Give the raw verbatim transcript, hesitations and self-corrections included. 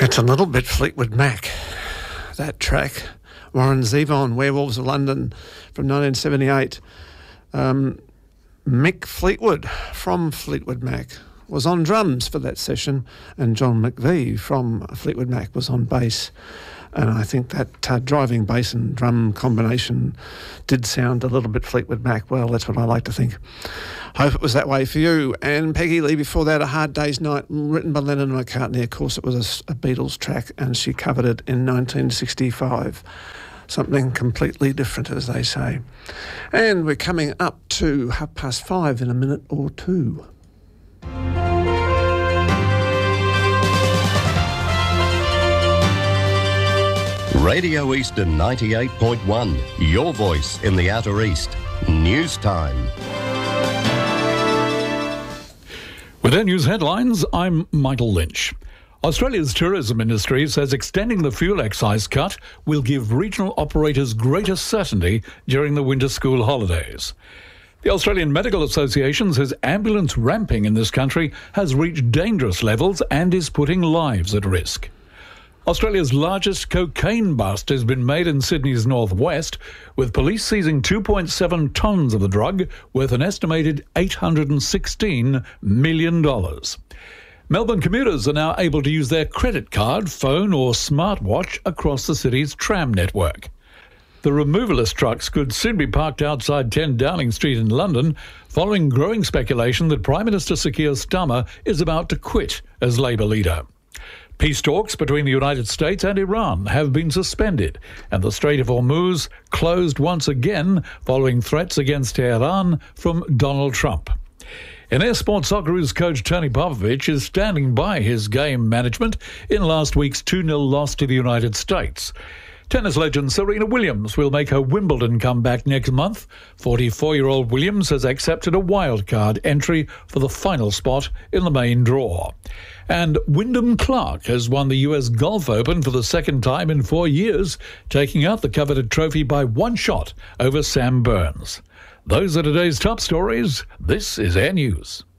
It's a little bit Fleetwood Mac, that track. Warren Zevon, Werewolves of London from nineteen seventy-eight. Um, Mick Fleetwood from Fleetwood Mac was on drums for that session, and John McVie from Fleetwood Mac was on bass. And I think that uh, driving bass and drum combination did sound a little bit Fleetwood Mac. Well, that's what I like to think. Hope it was that way for you. And Peggy Lee, before that, A Hard Day's Night, written by Lennon and McCartney. Of course, it was a, a Beatles track, and she covered it in nineteen sixty-five. Something completely different, as they say. And we're coming up to half past five in a minute or two. Radio Eastern ninety-eight point one, your voice in the Outer East. News time. With our news headlines, I'm Michael Lynch. Australia's tourism industry says extending the fuel excise cut will give regional operators greater certainty during the winter school holidays. The Australian Medical Association says ambulance ramping in this country has reached dangerous levels and is putting lives at risk. Australia's largest cocaine bust has been made in Sydney's northwest, with police seizing two point seven tonnes of the drug worth an estimated eight hundred sixteen million dollars. Melbourne commuters are now able to use their credit card, phone or smartwatch across the city's tram network. The removalist trucks could soon be parked outside ten Downing Street in London, following growing speculation that Prime Minister Sir Keir Starmer is about to quit as Labour leader. Peace talks between the United States and Iran have been suspended, and the Strait of Hormuz closed once again following threats against Tehran from Donald Trump. In Air Sports, Socceroos coach Tony Popovich is standing by his game management in last week's two nil loss to the United States. Tennis legend Serena Williams will make her Wimbledon comeback next month. forty-four-year-old Williams has accepted a wildcard entry for the final spot in the main draw. And Wyndham Clark has won the U S Golf Open for the second time in four years, taking out the coveted trophy by one shot over Sam Burns. Those are today's top stories. This is Air News.